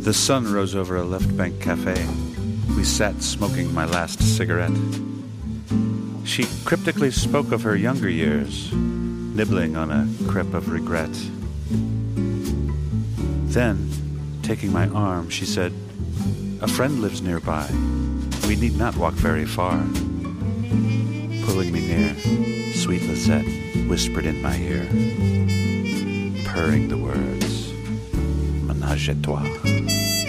The sun rose over a left bank cafe. We sat smoking my last cigarette. She cryptically spoke of her younger years, nibbling on a crepe of regret. Then, taking my arm, she said, "A friend lives nearby. We need not walk very far." Pulling me near, sweet Lisette whispered in my ear, purring the words, "Ménage à toi."